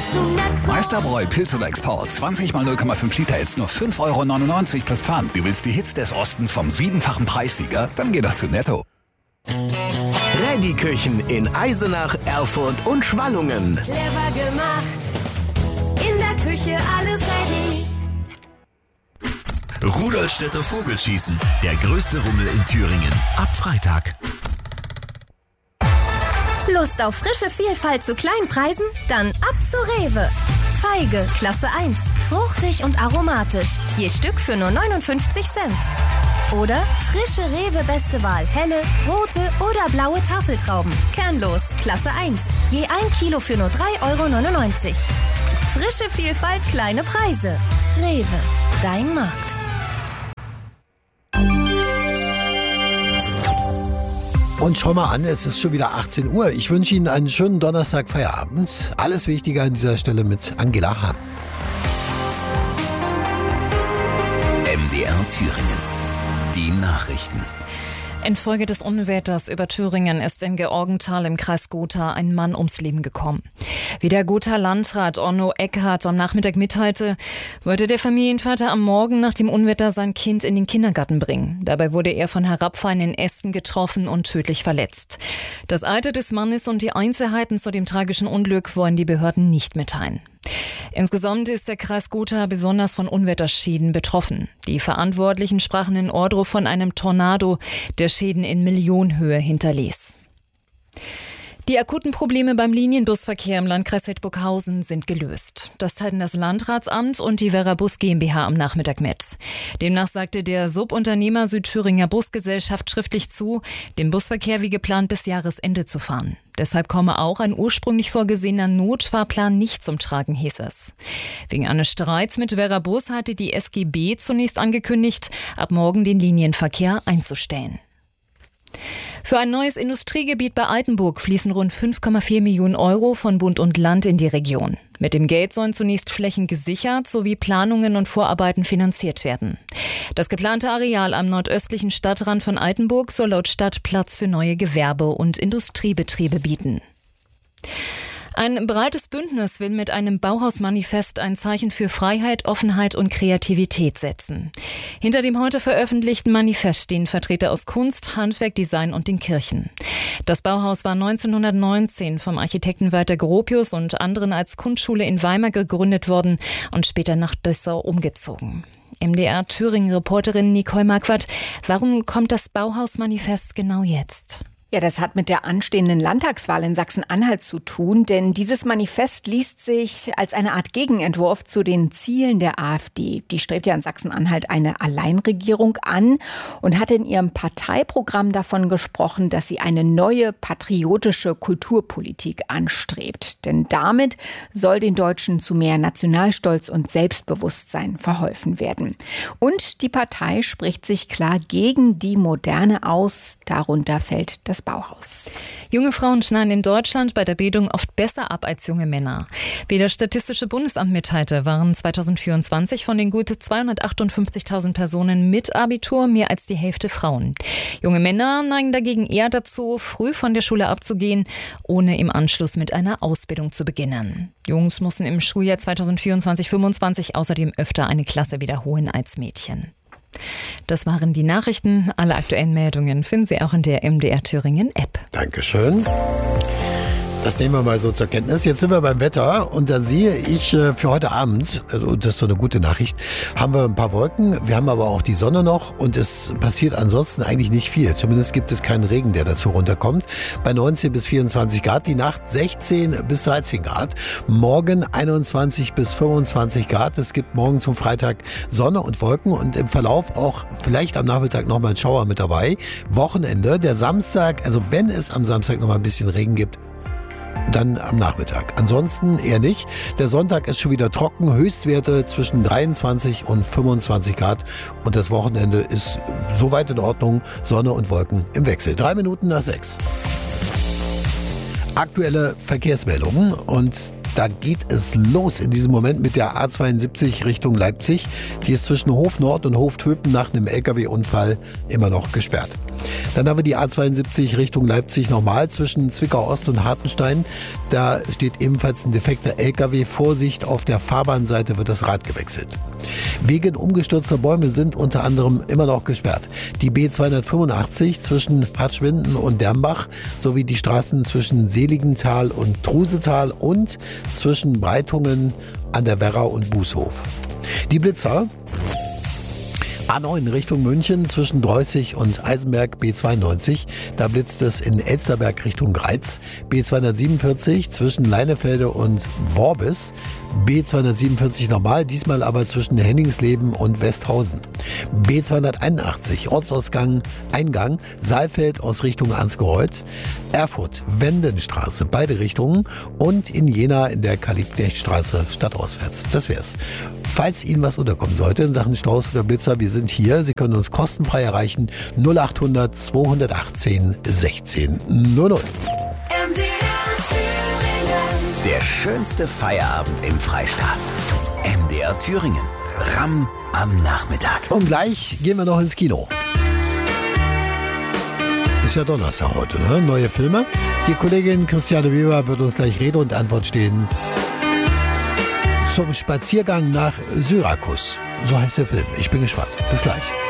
zu netto. Meisterbräu Pilz oder Export. 20 mal 0,5 Liter jetzt nur 5,99 € plus Pfand. Du willst die Hits des Ostens vom 7-fachen Preissieger? Dann geh doch zu Netto. Reddy-Küchen in Eisenach, Erfurt und Schwallungen. Clever gemacht. In der Küche alles ready. Rudolstädter Vogelschießen, der größte Rummel in Thüringen. Ab Freitag. Lust auf frische Vielfalt zu Kleinpreisen? Dann ab zu Rewe. Feige, Klasse 1. Fruchtig und aromatisch. Je Stück für nur 59 Cent. Oder frische Rewe Beste Wahl. Helle, rote oder blaue Tafeltrauben. Kernlos, Klasse 1. Je 1 Kilo für nur 3,99 €. Frische Vielfalt, kleine Preise. Rewe, dein Markt. Und schau mal an, es ist schon wieder 18 Uhr. Ich wünsche Ihnen einen schönen Donnerstag-Feierabend. Alles Wichtige an dieser Stelle mit Angela Hahn. MDR Thüringen. Die Nachrichten. Infolge des Unwetters über Thüringen ist in Georgenthal im Kreis Gotha ein Mann ums Leben gekommen. Wie der Gotha Landrat Onno Eckhardt am Nachmittag mitteilte, wollte der Familienvater am Morgen nach dem Unwetter sein Kind in den Kindergarten bringen. Dabei wurde er von herabfallenden Ästen getroffen und tödlich verletzt. Das Alter des Mannes und die Einzelheiten zu dem tragischen Unglück wollen die Behörden nicht mitteilen. Insgesamt ist der Kreis Gotha besonders von Unwetterschäden betroffen. Die Verantwortlichen sprachen in Ordrup von einem Tornado, der Schäden in Millionenhöhe hinterließ. Die akuten Probleme beim Linienbusverkehr im Landkreis Hildburghausen sind gelöst. Das teilten das Landratsamt und die Verabus GmbH am Nachmittag mit. Demnach sagte der Subunternehmer Südthüringer Busgesellschaft schriftlich zu, den Busverkehr wie geplant bis Jahresende zu fahren. Deshalb komme auch ein ursprünglich vorgesehener Notfahrplan nicht zum Tragen, hieß es. Wegen eines Streits mit Verabus hatte die SGB zunächst angekündigt, ab morgen den Linienverkehr einzustellen. Für ein neues Industriegebiet bei Altenburg fließen rund 5,4 Millionen € von Bund und Land in die Region. Mit dem Geld sollen zunächst Flächen gesichert sowie Planungen und Vorarbeiten finanziert werden. Das geplante Areal am nordöstlichen Stadtrand von Altenburg soll laut Stadt Platz für neue Gewerbe- und Industriebetriebe bieten. Ein breites Bündnis will mit einem Bauhausmanifest ein Zeichen für Freiheit, Offenheit und Kreativität setzen. Hinter dem heute veröffentlichten Manifest stehen Vertreter aus Kunst, Handwerk, Design und den Kirchen. Das Bauhaus war 1919 vom Architekten Walter Gropius und anderen als Kunstschule in Weimar gegründet worden und später nach Dessau umgezogen. MDR Thüringen-Reporterin Nicole Marquardt, warum kommt das Bauhausmanifest genau jetzt? Ja, das hat mit der anstehenden Landtagswahl in Sachsen-Anhalt zu tun, denn dieses Manifest liest sich als eine Art Gegenentwurf zu den Zielen der AfD. Die strebt ja in Sachsen-Anhalt eine Alleinregierung an und hat in ihrem Parteiprogramm davon gesprochen, dass sie eine neue patriotische Kulturpolitik anstrebt. Denn damit soll den Deutschen zu mehr Nationalstolz und Selbstbewusstsein verholfen werden. Und die Partei spricht sich klar gegen die Moderne aus, darunter fällt das Bauhaus. Junge Frauen schneiden in Deutschland bei der Bildung oft besser ab als junge Männer. Wie das Statistische Bundesamt mitteilte, waren 2024 von den gut 258.000 Personen mit Abitur mehr als die Hälfte Frauen. Junge Männer neigen dagegen eher dazu, früh von der Schule abzugehen, ohne im Anschluss mit einer Ausbildung zu beginnen. Jungs mussten im Schuljahr 2024/25 außerdem öfter eine Klasse wiederholen als Mädchen. Das waren die Nachrichten. Alle aktuellen Meldungen finden Sie auch in der MDR Thüringen App. Dankeschön. Das nehmen wir mal so zur Kenntnis. Jetzt sind wir beim Wetter und da sehe ich für heute Abend, also das ist so eine gute Nachricht, haben wir ein paar Wolken, wir haben aber auch die Sonne noch und es passiert ansonsten eigentlich nicht viel. Zumindest gibt es keinen Regen, der dazu runterkommt. Bei 19 bis 24 Grad, die Nacht 16 bis 13 Grad, morgen 21 bis 25 Grad. Es gibt morgen zum Freitag Sonne und Wolken und im Verlauf auch vielleicht am Nachmittag nochmal ein Schauer mit dabei. Wochenende, der Samstag, also wenn es am Samstag nochmal ein bisschen Regen gibt, dann am Nachmittag. Ansonsten eher nicht. Der Sonntag ist schon wieder trocken. Höchstwerte zwischen 23 und 25 Grad. Und das Wochenende ist soweit in Ordnung. Sonne und Wolken im Wechsel. 3 Minuten nach 6. Aktuelle Verkehrsmeldungen. Und Da geht es los in diesem Moment mit der A72 Richtung Leipzig. Die ist zwischen Hof Nord und Hof Töpen nach einem LKW-Unfall immer noch gesperrt. Dann haben wir die A72 Richtung Leipzig nochmal zwischen Zwickau Ost und Hartenstein. Da steht ebenfalls ein defekter LKW. Vorsicht, auf der Fahrbahnseite wird das Rad gewechselt. Wegen umgestürzter Bäume sind unter anderem immer noch gesperrt. Die B285 zwischen Hartschwinden und Dermbach sowie die Straßen zwischen Seligenthal und Trusetal und zwischen Breitungen an der Werra und Bußhof. Die Blitzer: A9 Richtung München zwischen Dreußig und Eisenberg B92. Da blitzt es in Elsterberg Richtung Greiz. B247 zwischen Leinefelde und Worbis. B247 normal, diesmal aber zwischen Henningsleben und Westhausen. B281 Ortsausgang, Eingang, Saalfeld aus Richtung Ansgereuth. Erfurt, Wendenstraße, beide Richtungen. Und in Jena in der Karl-Liebknecht-Straße stadtauswärts. Das wär's. Falls Ihnen was unterkommen sollte in Sachen Staus oder Blitzer, wir sind hier. Sie können uns kostenfrei erreichen. 0800 218 16 00. Der schönste Feierabend im Freistaat. MDR Thüringen. Ram am Nachmittag. Und gleich gehen wir noch ins Kino. Ist ja Donnerstag heute, ne? Neue Filme. Die Kollegin Christiane Weber wird uns gleich Rede und Antwort stehen zum Spaziergang nach Syrakus. So heißt der Film. Ich bin gespannt. Bis gleich.